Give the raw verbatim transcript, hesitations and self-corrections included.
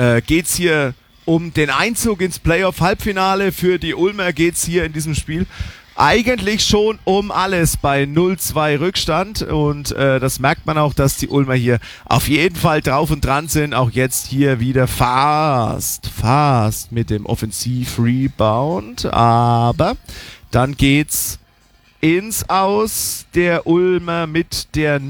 äh, geht es hier um den Einzug ins Playoff-Halbfinale. Für die Ulmer geht es hier in diesem Spiel eigentlich schon um alles bei null zwei Rückstand und äh, das merkt man auch, dass die Ulmer hier auf jeden Fall drauf und dran sind. Auch jetzt hier wieder fast, fast mit dem Offensiv-Rebound, aber dann geht's ins Aus der Ulmer mit der